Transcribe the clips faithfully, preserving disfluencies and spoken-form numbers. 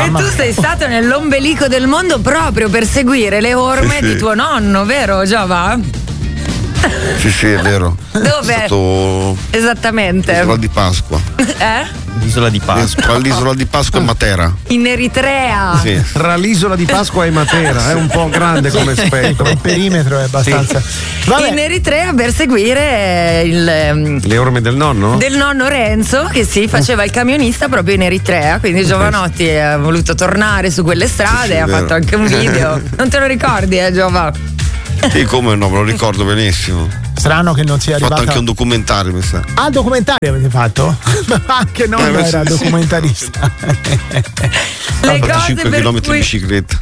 E tu sei stato nell'ombelico del mondo proprio per seguire le orme Sì, sì. di tuo nonno, vero Giova? Sì, sì, è vero. Dove? È stato Esattamente. l'isola di Pasqua. Eh? L'isola di Pasqua. Tra l'isola di Pasqua e Matera. In Eritrea. Sì. Tra l'isola di Pasqua e Matera, è un po' grande come spettro. Il perimetro è abbastanza. Vabbè. In Eritrea per seguire il ehm, Le orme del nonno? del nonno Renzo che si faceva il camionista proprio in Eritrea, quindi Giovanotti ha voluto tornare su quelle strade, Sì, ha vero. fatto anche un video. Non te lo ricordi, eh Giova? Sì, come no, me lo ricordo benissimo. Strano che non sia Ho fatto arrivata. anche un documentario, mi sa. Ah, documentario avete fatto? Anche non Eh, beh, era sì, sì. documentarista. Le cose cinque per chilometri cui di bicicletta.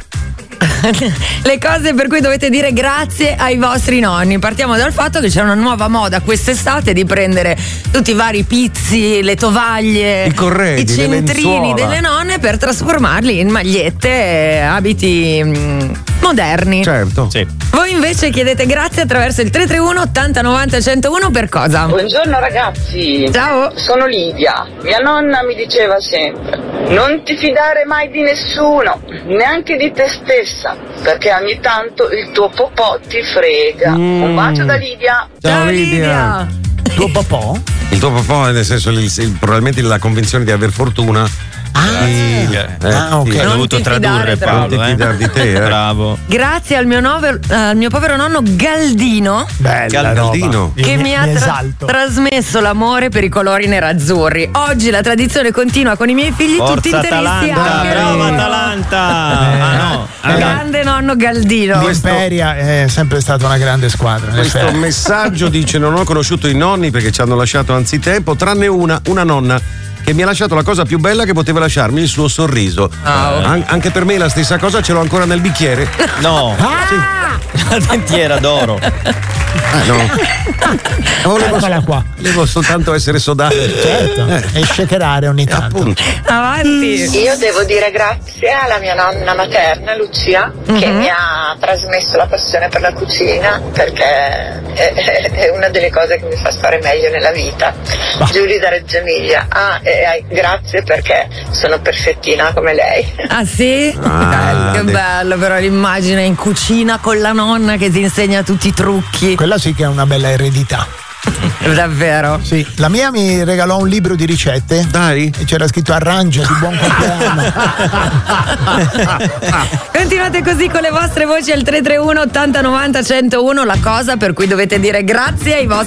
Le cose per cui dovete dire grazie ai vostri nonni. Partiamo dal fatto che c'è una nuova moda quest'estate di prendere tutti i vari pizzi, le tovaglie, I corredi, i le centrini lenzuola. delle nonne per trasformarli in magliette e abiti mm, moderni. Certo. Sì. Voi invece chiedete grazie attraverso il tre tre uno ottanta novanta centouno per cosa? Buongiorno ragazzi, Ciao. sono Lidia. Mia nonna mi diceva sempre: non ti fidare mai di nessuno, neanche di te stessa, perché ogni tanto il tuo popò ti frega. Mm. Un bacio da Lidia. Ciao Lidia. Tuo papà? Il tuo papà, nel senso, il- il- probabilmente la convinzione di aver fortuna. Ah, Di- Eh, ah, ok. sì. Hai Non dovuto ti tradurre fidare Paolo, troppo. eh? Non ti fidare di te, eh. Bravo. Grazie al mio, nove- al mio povero nonno Galdino Bella Galdino. roba. che Mi- mi ha mi tra- esalto. trasmesso l'amore per i colori nerazzurri. Oggi la tradizione continua con i miei figli tutti Forza interisti. Atalanta, anche brava loro. Atalanta. Ah no. Eh, Grande nonno Galdino. L'Imperia è sempre stata una grande squadra. in Questo effetti. messaggio dice: non ho conosciuto i nonni perché ci hanno lasciato anzitempo, tranne una, una nonna che mi ha lasciato la cosa più bella che poteva lasciarmi, il suo sorriso. An- anche per me la stessa cosa, ce l'ho ancora nel bicchiere. No. La dentiera d'oro. Eh, no. Volevo, Eccola qua. volevo soltanto essere sodato. Certo, e shakerare ogni tanto. Appunto. Avanti. Io devo dire grazie alla mia nonna materna Lucia che mi ha trasmesso la passione per la cucina, perché è, è- è una delle cose che mi fa stare meglio nella vita. Giulia da Reggio Emilia. Ah, e, e grazie perché sono perfettina come lei. Ah sì? Ah, che de- bello però l'immagine in cucina con la nonna che ti insegna tutti i trucchi. Quella sì che è una bella eredità. Davvero. Sì, la mia mi regalò un libro di ricette. Dai. E c'era scritto arrangia di buon compleanno. Continuate così con le vostre voci al tre tre uno ottanta novanta centouno, la cosa per cui dovete dire grazie ai vostri